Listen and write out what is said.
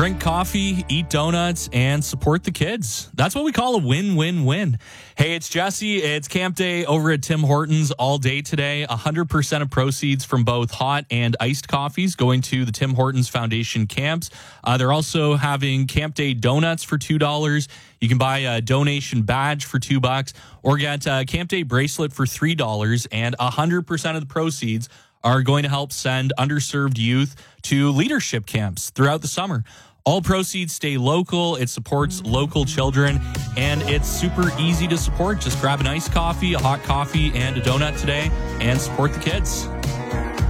Drink coffee, eat donuts, and support the kids. That's what we call a win-win-win. Hey, it's Jesse. It's camp day over at Tim Hortons all day today. 100% of proceeds from both hot and iced coffees going to the Tim Hortons Foundation camps. They're also having camp day donuts for $2. You can buy a donation badge for $2 or get a camp day bracelet for $3, and 100% of the proceeds are going to help send underserved youth to leadership camps throughout the summer. All proceeds stay local. It supports local children, and it's super easy to support. Just grab an iced coffee, a hot coffee, and a donut today and support the kids.